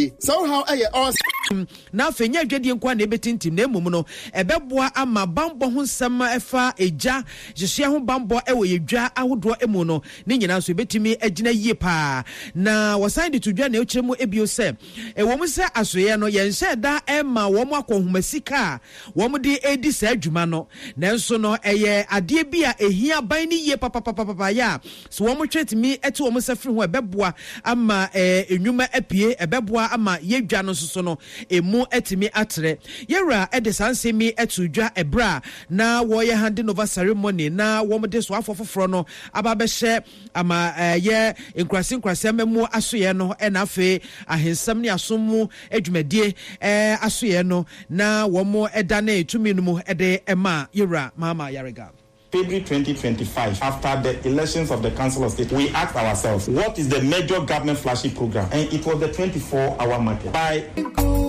ye somehow all na fenya dwedie nkwa na ebetintim na emum no ebeboa ama bambo ho nsɛm ɛfa eja hyehyɛ ho bambo ɛwɔ yedwa ahodo emu no ne nyina so ebetimi agina yie pa na wɔsan de tudwa na ekyerɛ mu ebio sɛ ɛwɔ mu sɛ asoyɛ no yɛnhyɛ da ɛma wɔn akɔhomasika wɔn de edi saa adwuma no nanso no ɛyɛ adeɛ bi a ehia ban ne yie papapapapa ya so wɔn twetimi ɛte wɔn sɛ firi ho ɛbɛboa ama enwuma apie ɛbɛboa ama yedwa no so no emu etimi atre yɛra ɛde sansemi etudwa ebra na wɔyɛ handing over ceremony na wɔn de so afofoforo no aba bɛhyɛ ama yɛ nkrase memu asoyɛ no ɛna afe ahensam ne asomu adwumadie asoyɛ no na wɔn ɛda na etumi no mu ɛde ɛma yɛra mama yarega February 2025, after the elections of the Council of State, we asked ourselves, what is the major government flagship program? And it was the 24-hour market.